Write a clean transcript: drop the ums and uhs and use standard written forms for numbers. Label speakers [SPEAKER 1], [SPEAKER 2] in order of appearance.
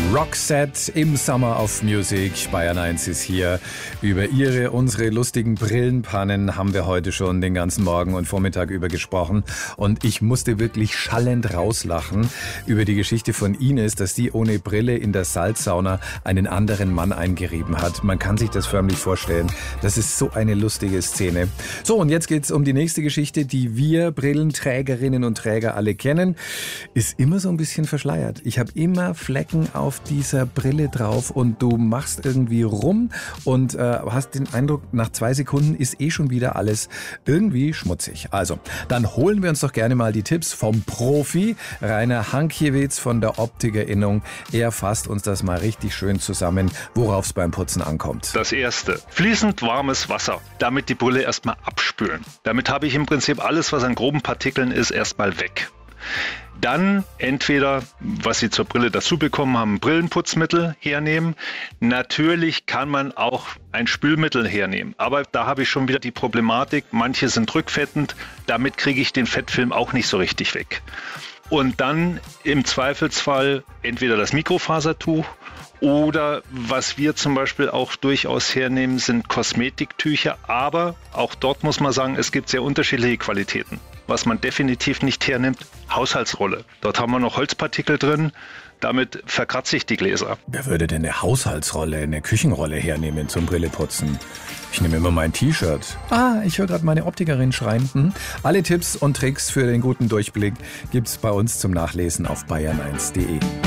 [SPEAKER 1] Roxette im Summer of Music. Bayern 1 ist hier. Über unsere lustigen Brillenpannen haben wir heute schon den ganzen Morgen und Vormittag über gesprochen. Und ich musste wirklich schallend rauslachen über die Geschichte von Ines, dass die ohne Brille in der Salzsauna einen anderen Mann eingerieben hat. Man kann sich das förmlich vorstellen. Das ist so eine lustige Szene. So, und jetzt geht's um die nächste Geschichte, die wir Brillenträgerinnen und Träger alle kennen. Ist immer so ein bisschen verschleiert. Ich habe immer Flecken auf dieser Brille drauf und du machst irgendwie rum und hast den Eindruck, nach 2 Sekunden ist schon wieder alles irgendwie schmutzig. Also, dann holen wir uns doch gerne mal die Tipps vom Profi, Rainer Hankiewicz von der Optikerinnung. Er fasst uns das mal richtig schön zusammen, worauf es beim Putzen ankommt.
[SPEAKER 2] Das erste, fließend warmes Wasser, damit die Brille erstmal abspülen. Damit habe ich im Prinzip alles, was an groben Partikeln ist, erstmal weg. Dann entweder, was Sie zur Brille dazu bekommen haben, Brillenputzmittel hernehmen. Natürlich kann man auch ein Spülmittel hernehmen. Aber da habe ich schon wieder die Problematik, manche sind rückfettend, damit kriege ich den Fettfilm auch nicht so richtig weg. Und dann im Zweifelsfall entweder das Mikrofasertuch oder was wir zum Beispiel auch durchaus hernehmen, sind Kosmetiktücher. Aber auch dort muss man sagen, es gibt sehr unterschiedliche Qualitäten. Was man definitiv nicht hernimmt, Haushaltsrolle. Dort haben wir noch Holzpartikel drin, damit verkratze ich die Gläser.
[SPEAKER 1] Wer würde denn eine Haushaltsrolle, eine Küchenrolle hernehmen zum Brilleputzen? Ich nehme immer mein T-Shirt. Ich höre gerade meine Optikerin schreien. Alle Tipps und Tricks für den guten Durchblick gibt's bei uns zum Nachlesen auf bayern1.de.